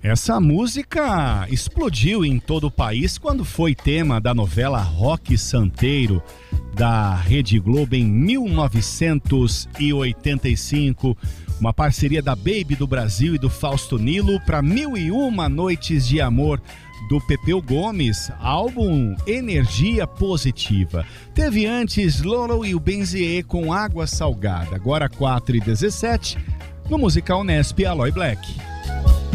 Essa música explodiu em todo o país quando foi tema da novela Roque Santeiro, da Rede Globo em 1985. Uma parceria da Baby do Brasil e do Fausto Nilo para 1001 Noites de Amor, do Pepeu Gomes, álbum Energia Positiva. Teve antes Lolo e o Benzier com Água Salgada. Agora 4h17, no musical Nesp, Aloy Black.